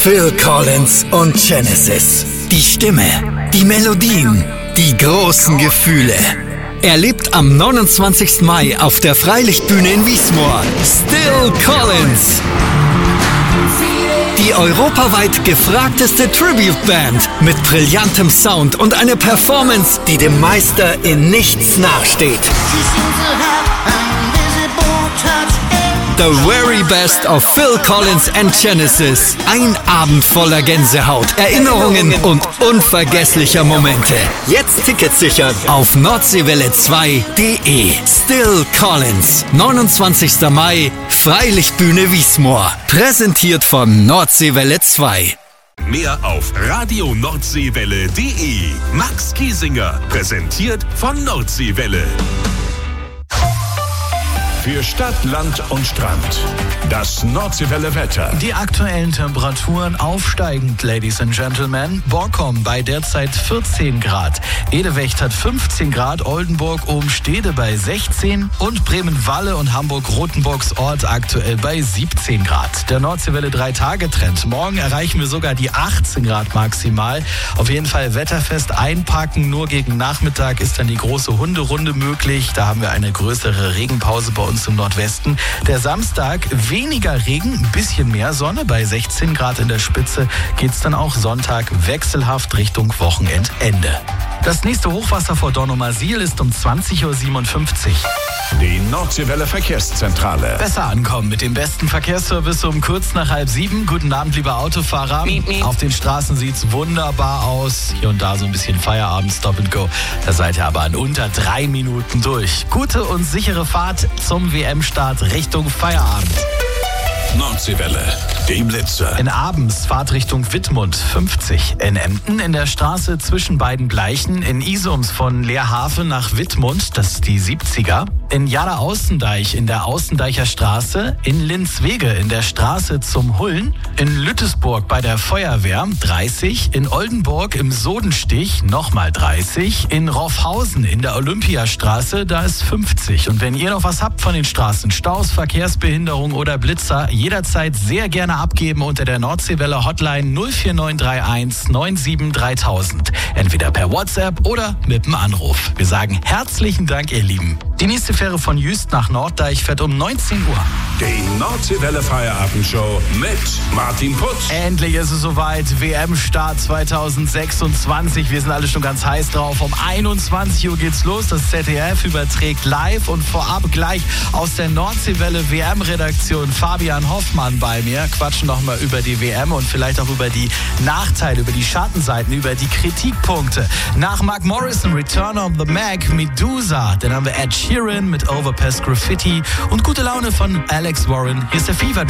Phil Collins und Genesis. Die Stimme, die Melodien, die großen Gefühle. Er lebt am 29. Mai auf der Freilichtbühne in Wiesmoor. Still Collins. Die europaweit gefragteste Tribute-Band mit brillantem Sound und einer Performance, die dem Meister in nichts nachsteht. The very best of Phil Collins and Genesis. Ein Abend voller Gänsehaut, Erinnerungen und unvergesslicher Momente. Jetzt Tickets sichern auf nordseewelle2.de. Still Collins, 29. Mai, Freilichtbühne Wiesmoor. Präsentiert von Nordseewelle 2. Mehr auf radionordseewelle.de. Max Giesinger, präsentiert von Nordseewelle. Für Stadt, Land und Strand. Das Nordseewelle Wetter. Die aktuellen Temperaturen aufsteigend, Ladies and Gentlemen. Borkum bei derzeit 14 Grad. Edewecht hat 15 Grad. Oldenburg oben Stede bei 16. Und Bremen-Walle und Hamburg-Rotenburgsort aktuell bei 17 Grad. Der Nordseewelle 3-Tage-Trend. Morgen erreichen wir sogar die 18 Grad maximal. Auf jeden Fall wetterfest einpacken. Nur gegen Nachmittag ist dann die große Hunderunde möglich. Da haben wir eine größere Regenpause bei uns im Nordwesten. Der Samstag weniger Regen, ein bisschen mehr Sonne. Bei 16 Grad in der Spitze geht's dann auch Sonntag wechselhaft Richtung Wochenendende. Das nächste Hochwasser vor Dornumersiel ist um 20.57 Uhr. Die Nordseewelle Verkehrszentrale. Besser ankommen mit dem besten Verkehrsservice um kurz nach 6:30. Guten Abend, lieber Autofahrer. Auf den Straßen sieht's wunderbar aus. Hier und da so ein bisschen Feierabend, Stop and Go. Da seid ihr aber in unter 3 Minuten durch. Gute und sichere Fahrt zum WM-Start Richtung Feierabend. Nordseewelle, die Blitzer. In Abends Fahrt Richtung Wittmund 50. In Emden in der Straße zwischen beiden Gleichen. In Isums von Leerhaven nach Wittmund, das ist die 70er. In Jada-Außendeich in der Außendeicher Straße. In Linzwege in der Straße zum Hullen. In Lüttesburg bei der Feuerwehr 30. In Oldenburg im Sodenstich nochmal 30. In Roffhausen in der Olympiastraße, da ist 50. Und wenn ihr noch was habt von den Straßen, Staus, Verkehrsbehinderung oder Blitzer, jederzeit sehr gerne abgeben unter der Nordseewelle Hotline 04931 97 3000. Entweder per WhatsApp oder mit dem Anruf. Wir sagen herzlichen Dank, ihr Lieben. Die nächste Fähre von Jüst nach Norddeich fährt um 19 Uhr. Die Nordseewelle Feierabendshow mit Martin Putz. Endlich ist es soweit. WM-Start 2026. Wir sind alle schon ganz heiß drauf. Um 21 Uhr geht's los. Das ZDF überträgt live und vorab gleich aus der Nordseewelle WM-Redaktion Fabian Hoffmann bei mir. Quatschen nochmal über die WM und vielleicht auch über die Nachteile, über die Schattenseiten, über die Kritikpunkte. Nach Mark Morrison, Return of the Mac, Medusa. Dann haben wir Ed Sheeran mit Overpass Graffiti und gute Laune von Alex Warren. Hier ist der Fever.